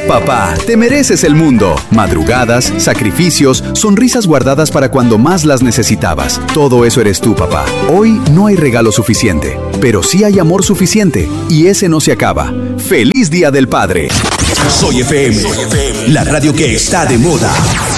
Papá, te mereces el mundo. Madrugadas, sacrificios, sonrisas guardadas para cuando más las necesitabas. Todo eso eres tú, papá. Hoy no hay regalo suficiente, pero sí hay amor suficiente, y ese no se acaba. ¡Feliz Día del Padre! Soy FM, la radio que está de moda.